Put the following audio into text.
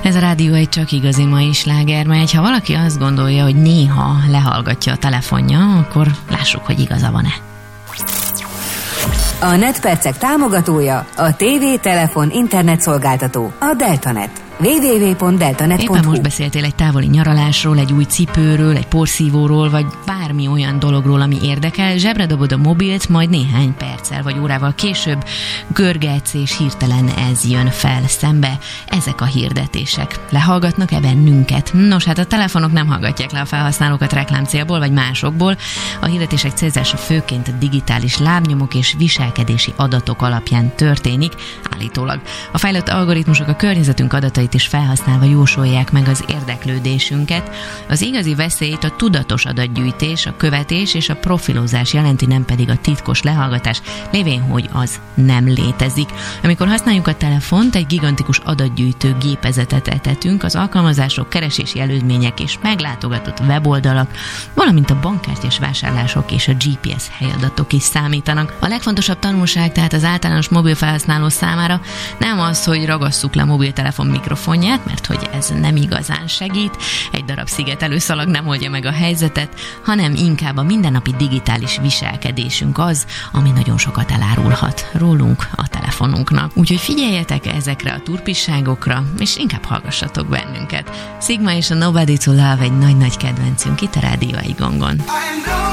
Ez a Rádió egy csak igazi mai sláger megy. Ha valaki azt gondolja, hogy néha lehallgatja a telefonja, akkor lássuk, hogy igaza van-e. A Netpercek támogatója a TV, telefon, internet szolgáltató, a Deltanet. www.deltanet.hu. Éppen most beszéltél egy távoli nyaralásról, egy új cipőről, egy porszívóról, vagy bármi olyan dologról, ami érdekel, zsebre dobod a mobilt, majd néhány perccel vagy órával később görgetsz, és hirtelen ez jön fel szembe. Ezek a hirdetések. Lehallgatnak-e bennünket? Nos, hát a telefonok nem hallgatják le a felhasználókat reklámcélból, vagy másokból. A hirdetések célzása főként a digitális lábnyomok és viselkedési adatok alapján történik, állítólag. A fejlett algoritmusok a környezetünk adatait is felhasználva jósolják meg az érdeklődésünket. Az igazi veszélyt a tudatos adatgyűjtés, a követés és a profilozás jelenti, nem pedig a titkos lehallgatás, lévén, hogy az nem létezik. Amikor használjuk a telefont, egy gigantikus adatgyűjtő gépezetet etetünk, az alkalmazások, keresési előzmények és meglátogatott weboldalak, valamint a bankkártyás vásárlások és a GPS helyadatok is számítanak. A legfontosabb tanulság tehát az általános mobilfelhasználó számára nem az, hogy ragasszuk le a mobiltelefon mikrofonját, mert hogy ez nem igazán segít, egy darab szigetelőszalag nem oldja meg a helyzetet, hanem inkább a mindennapi digitális viselkedésünk az, ami nagyon sokat elárulhat rólunk, a telefonunknak. Úgyhogy figyeljetek ezekre a turpisságokra, és inkább hallgassatok bennünket. Sigma és a Nobody to Love egy nagy-nagy kedvencünk itt a Rádió Gongon.